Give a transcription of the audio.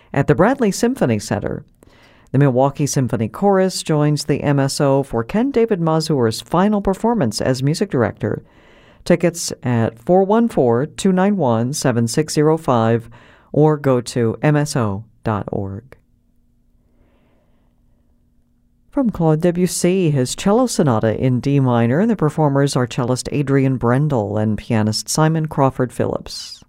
at the Bradley Symphony Center. The Milwaukee Symphony Chorus joins the MSO for Ken David Mazur's final performance as music director. Tickets at 414-291-7605 or go to mso.org. From Claude Debussy, his cello sonata in D minor, and the performers are cellist Adrian Brendel and pianist Simon Crawford Phillips.